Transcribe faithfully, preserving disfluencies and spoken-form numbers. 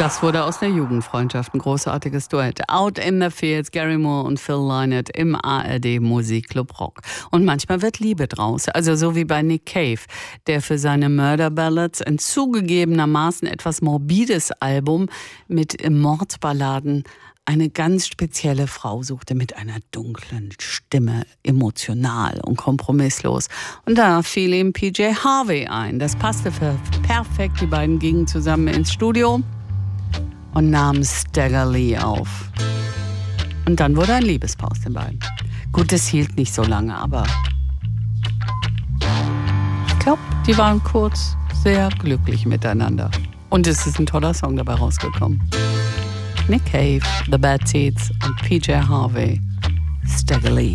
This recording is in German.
Das wurde aus der Jugendfreundschaft ein großartiges Duett. Out in the Fields, Gary Moore und Phil Lynott im A R D Musikclub Rock. Und manchmal wird Liebe draus, also so wie bei Nick Cave, der für seine Murder Ballads ein zugegebenermaßen etwas morbides Album mit Mordballaden eine ganz spezielle Frau suchte mit einer dunklen Stimme, emotional und kompromisslos. Und da fiel ihm P J Harvey ein. Das passte für perfekt. Die beiden gingen zusammen ins Studio und nahmen Stagger Lee auf. Und dann wurde ein Liebespaar aus den beiden. Gut, das hielt nicht so lange, aber ich glaube, die waren kurz sehr glücklich miteinander. Und es ist ein toller Song dabei rausgekommen. Nick Cave, The Bad Seeds und P J Harvey, Stagger Lee.